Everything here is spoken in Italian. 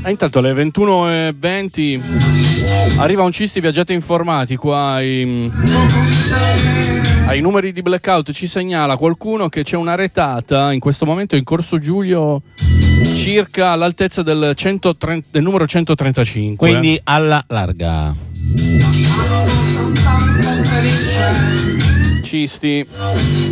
Intanto alle 21:20 arriva un Cisti Viaggiate Informati qua ai numeri di blackout. Ci segnala qualcuno che c'è una retata in questo momento in Corso Giulio circa all'altezza del numero 135, quindi alla larga. Cisti.